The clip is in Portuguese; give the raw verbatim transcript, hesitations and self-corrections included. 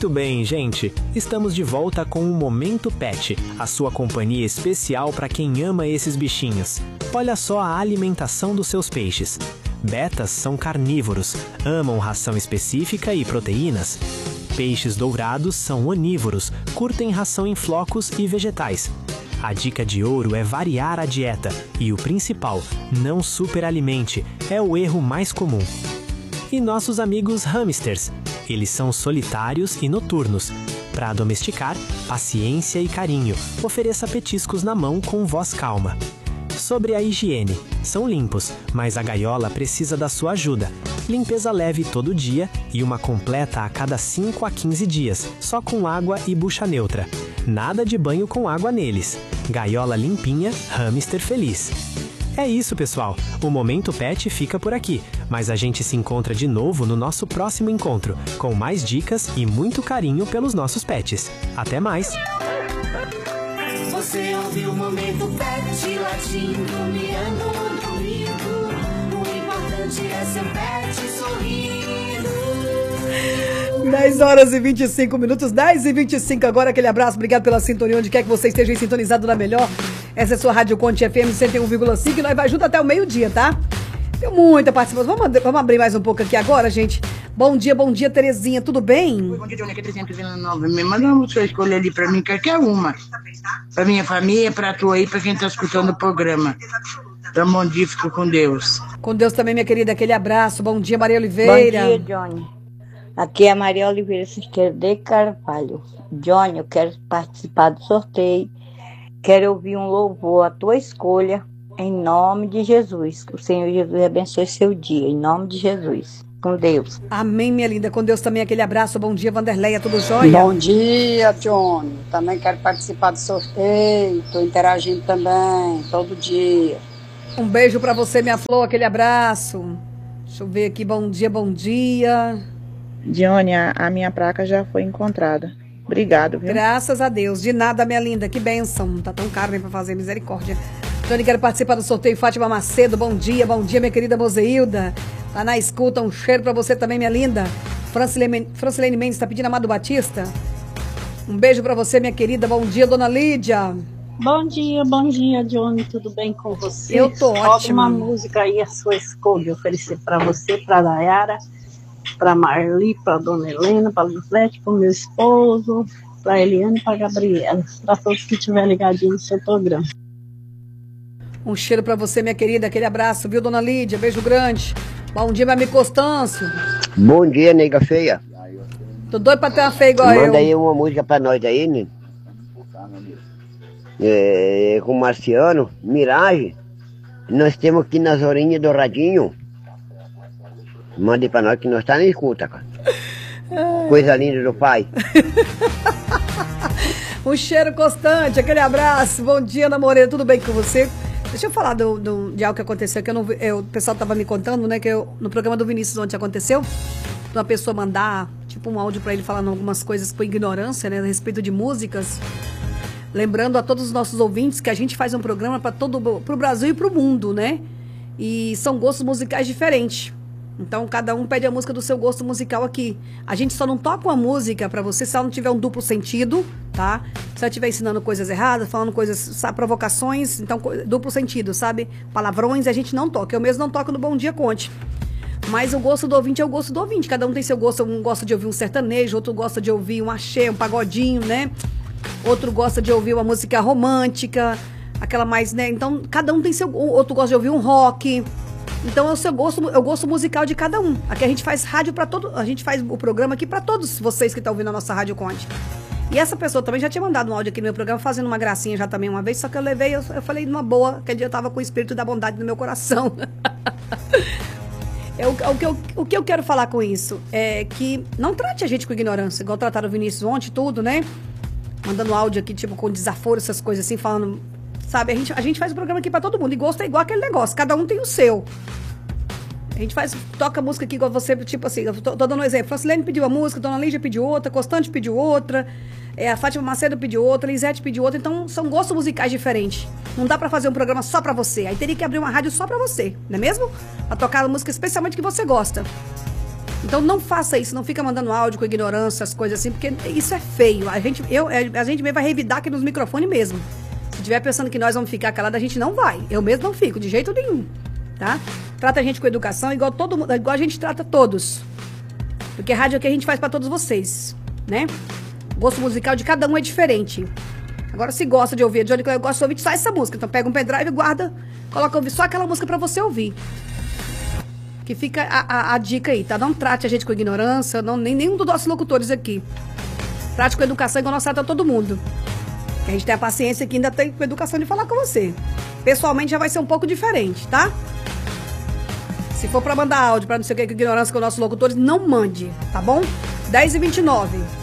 Muito bem, gente. Estamos de volta com o Momento Pet, a sua companhia especial para quem ama esses bichinhos. Olha só a alimentação dos seus peixes. Betas são carnívoros, amam ração específica e proteínas. Peixes dourados são onívoros, curtem ração em flocos e vegetais. A dica de ouro é variar a dieta e o principal, não superalimente, é o erro mais comum. E nossos amigos hamsters, eles são solitários e noturnos. Para domesticar, paciência e carinho, ofereça petiscos na mão com voz calma. Sobre a higiene, são limpos, mas a gaiola precisa da sua ajuda. Limpeza leve todo dia e uma completa a cada cinco a quinze dias, só com água e bucha neutra. Nada de banho com água neles. Gaiola limpinha, hamster feliz. É isso, pessoal. O Momento Pet fica por aqui, mas a gente se encontra de novo no nosso próximo encontro, com mais dicas e muito carinho pelos nossos pets. Até mais! Você ouviu o Momento Pet latindo, miando, dormindo. O importante é seu pet sorrindo. dez horas e vinte e cinco minutos, dez e vinte e cinco agora. Aquele abraço, obrigado pela sintonia, onde quer que você esteja sintonizado na melhor. Essa é a sua Rádio Conte F M cento e um vírgula cinco e nós vai junto até o meio-dia, tá? Tem muita participação. Vamos, vamos abrir mais um pouco aqui agora, gente. Bom dia, bom dia, Terezinha, tudo bem? Bom dia, Dona Terezinha, Vila Nova. Me manda uma música escolher ali pra mim, qualquer uma. Pra minha família, pra tu aí, pra quem tá escutando o programa. Então, bom dia, fico com Deus. Com Deus também, minha querida, aquele abraço. Bom dia, Maria Oliveira. Bom dia, Johnny. Aqui é a Maria Oliveira Siqueira de Carvalho. Johnny, eu quero participar do sorteio. Quero ouvir um louvor à tua escolha, em nome de Jesus. Que o Senhor Jesus abençoe seu dia, em nome de Jesus. Com Deus. Amém, minha linda. Com Deus também, aquele abraço. Bom dia, Vanderleia, tudo jóia? Bom dia, Johnny. Também quero participar do sorteio. Estou interagindo também, todo dia. Um beijo pra você, minha flor, aquele abraço. Deixa eu ver aqui, bom dia, bom dia. Johnny, a, a minha placa já foi encontrada. Obrigado, viu? Graças a Deus. De nada, minha linda. Que bênção. Tá tão caro nem pra fazer, misericórdia. Johnny, quero participar do sorteio. Fátima Macedo, bom dia. Bom dia, minha querida Mozeilda. Tá na escuta. Um cheiro pra você também, minha linda. Francilene, Francilene Mendes tá pedindo Amado Batista. Um beijo pra você, minha querida. Bom dia, dona Lídia. Bom dia, bom dia, Johnny. Tudo bem com você? Eu tô ótima. Uma música aí, a sua escolha. Oferecer pra você, pra Dayara, pra Marli, pra dona Helena, pra Luzete, pro meu esposo, pra Eliane e pra Gabriela. Pra todos que estiverem ligadinhos no seu programa. Um cheiro pra você, minha querida. Aquele abraço, viu, dona Lídia? Beijo grande. Bom dia, meu amigo Constâncio. Bom dia, nega feia. Tô doido pra ter uma feia igual Manda eu. Manda aí uma música pra nós aí, né? É, com o Marciano, Mirage. Nós temos aqui nas orelhas do radinho. Mande pra nós que nós tá na escuta, cara. Coisa linda do pai. Um cheiro constante, aquele abraço. Bom dia, namorada, tudo bem com você? Deixa eu falar do, do, de algo que aconteceu, que eu não, eu, o pessoal tava me contando, né, que eu, no programa do Vinícius ontem aconteceu, uma pessoa mandar, tipo, um áudio pra ele falando algumas coisas com ignorância, né, a respeito de músicas. Lembrando a todos os nossos ouvintes que a gente faz um programa para todo, pro Brasil e pro mundo, né? E são gostos musicais diferentes. Então, cada um pede a música do seu gosto musical aqui. A gente só não toca uma música pra você se ela não tiver um duplo sentido, tá? Se ela estiver ensinando coisas erradas, falando coisas, sabe, provocações, então, duplo sentido, sabe? Palavrões, a gente não toca. Eu mesmo não toco no Bom Dia Conte. Mas o gosto do ouvinte é o gosto do ouvinte. Cada um tem seu gosto. Um gosta de ouvir um sertanejo, outro gosta de ouvir um axé, um pagodinho, né? Outro gosta de ouvir uma música romântica, aquela mais, né? Então, cada um tem seu... Outro gosta de ouvir um rock. Então, é o seu gosto, é o gosto musical de cada um. Aqui a gente faz rádio pra todo... A gente faz o programa aqui pra todos vocês que estão ouvindo a nossa Rádio Conte. E essa pessoa também já tinha mandado um áudio aqui no meu programa, fazendo uma gracinha já também uma vez, só que eu levei, eu, eu falei numa boa, aquele dia eu tava com o espírito da bondade no meu coração. É o, o, que eu, o que eu quero falar com isso é que não trate a gente com ignorância, igual trataram o Vinícius ontem, tudo, né? Mandando áudio aqui, tipo, com desaforo, essas coisas assim, falando... Sabe, a gente, a gente faz o programa aqui pra todo mundo. E gosto é igual aquele negócio. Cada um tem o seu. A gente faz... Toca música aqui igual você, tipo assim... Eu tô, tô dando um exemplo. Francilene pediu uma música, Dona Lígia pediu outra, Constante pediu outra, é, a Fátima Macedo pediu outra, Lisete pediu outra. Então, são gostos musicais diferentes. Não dá pra fazer um programa só pra você. Aí teria que abrir uma rádio só pra você, não é mesmo? Pra tocar a música especialmente que você gosta. Então não faça isso, não fica mandando áudio com ignorância, as coisas assim, porque isso é feio. A gente, eu, a gente mesmo vai revidar aqui nos microfones mesmo. Se estiver pensando que nós vamos ficar calados, a gente não vai. Eu mesmo não fico, de jeito nenhum, tá? Trata a gente com educação igual, todo mundo, igual a gente trata todos. Porque rádio é o que a gente faz pra todos vocês, né? O gosto musical de cada um é diferente. Agora, se gosta de ouvir a Johnny, eu gosto de ouvir só essa música. Então pega um pendrive, guarda, coloca ouvir só aquela música pra você ouvir. Que fica a, a, a dica aí, tá? Não trate a gente com ignorância, não, nem nenhum dos nossos locutores aqui. Trate com educação igual nós tratamos todo mundo. Que a gente tem a paciência que ainda tem com educação de falar com você. Pessoalmente já vai ser um pouco diferente, tá? Se for pra mandar áudio, pra não sei o que, com ignorância com os nossos locutores, não mande, tá bom? dez e vinte e nove.